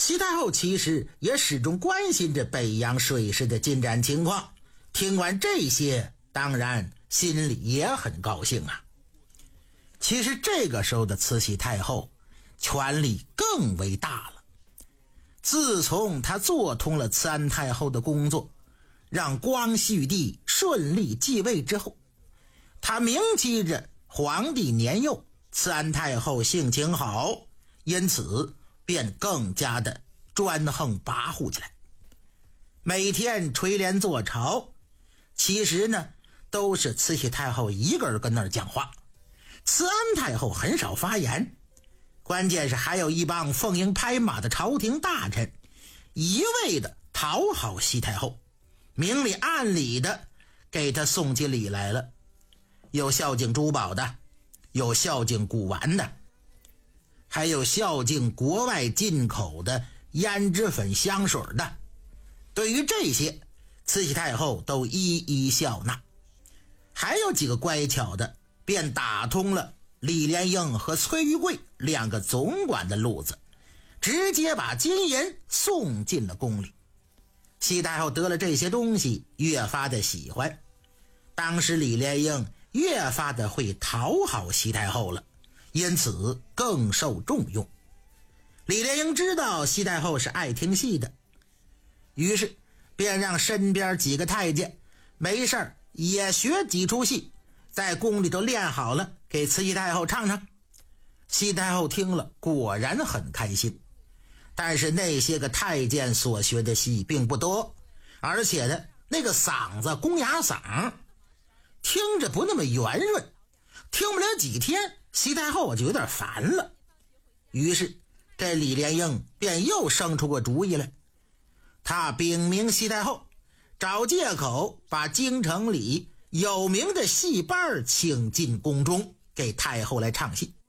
西太后其实也始终关心着北洋水师的进展情况，听完这些，当然心里也很高兴啊。其实这个时候的慈禧太后权力更为大了。自从她做通了慈安太后的工作，让光绪帝顺利继位之后，她铭记着皇帝年幼，慈安太后性情好，因此便更加的专横跋扈起来，每天垂帘坐朝。其实呢，都是慈禧太后一个人跟那儿讲话，慈安太后很少发言。关键是还有一帮奉迎拍马的朝廷大臣，一味的讨好西太后，明里暗里的给她送起礼来了。有孝敬珠宝的，有孝敬古玩的，还有孝敬国外进口的胭脂粉香水的。对于这些，慈禧太后都一一笑纳。还有几个乖巧的，便打通了李莲英和崔玉贵两个总管的路子，直接把金银送进了宫里。西太后得了这些东西，越发的喜欢。当时李莲英越发的会讨好西太后了，因此更受重用。李莲英知道西太后是爱听戏的，于是便让身边几个太监没事儿也学几出戏，在宫里头练好了，给慈禧太后唱唱。西太后听了果然很开心，但是那些个太监所学的戏并不多，而且呢，那个嗓子公鸭嗓听着不那么圆润，听不了几天，西太后就有点烦了。于是这李莲英便又生出个主意来，他禀明西太后，找借口把京城里有名的戏班请进宫中，给太后来唱戏。